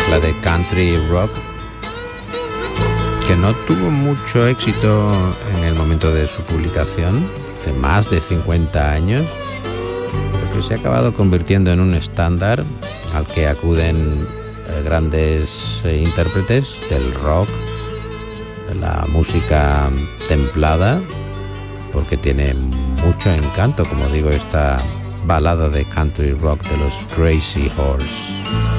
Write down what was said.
mezcla de country rock que no tuvo mucho éxito en el momento de su publicación, hace más de 50 años, pero que se ha acabado convirtiendo en un estándar al que acuden grandes intérpretes del rock, de la música templada, porque tiene mucho encanto, como digo, esta balada de country rock de los Crazy Horse.